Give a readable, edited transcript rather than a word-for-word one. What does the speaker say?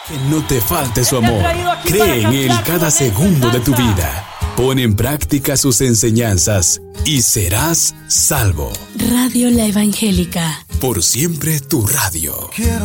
Que no te falte su amor. Cree en Él cada segundo de tu vida. Pon en práctica sus enseñanzas y serás salvo. Radio La Evangélica. Por siempre tu radio.